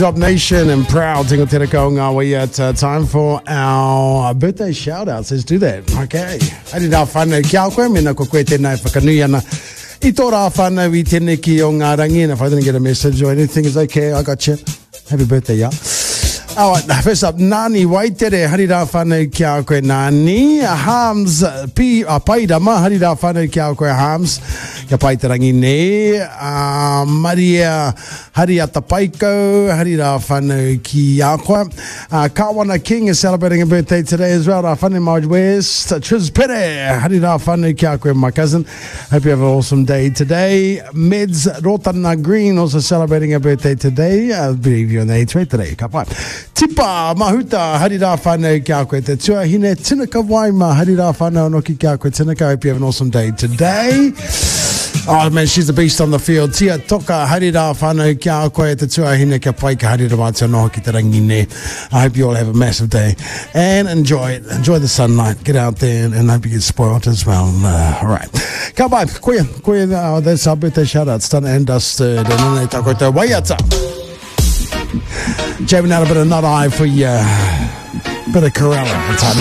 Job Nation and proud Tingo Te Reka o ngā wai at time for our birthday shout-outs. Let's do that. Okay. Hari rā whānau ki au koe, mena ko koe tēnei whakanui ana. I tō rā whānau I tēnei ki o ngā rangi, and if I didn't get a message or anything, it's okay, I got you. Happy birthday, yeah. All right, first up, Nani Waitere, hari rā whānau ki au koe Nani. Harms, Pairama, hari rā whānau ki au koe Harms. Kia pai te rangi ne. Maria, hari a tapaiko, hari rā whānau ki au koe. Kawana King is celebrating a birthday today as well. Rā whānau Marge West. Triz Pere, hari rā whānau ki au koe, my cousin. Hope you have an awesome day today. Meds Rotana Green also celebrating a birthday today. I believe you're on the 8th today. Ka pai. Tipa Mahuta, hari rā whānau ki au koe te tuahine. Tinaka Waima, hari rā whānau noki ki au koe Tinaka. Hope you have an awesome day today. Oh man, she's a beast on the field. Tia Toka, hari rā whānau ki au koe te tuahine kia pai ka hari rā mātua noho ki te rangi ne. I hope you all have a massive day and enjoy it. Enjoy the sunlight. Get out there and hope you get spoiled as well. All right. Ka pai, koe, that's our birthday shout-outs. Done and dusted. And then ta koe te waiata. Jamming out a bit of Nut Eye for you. Bit of Corella.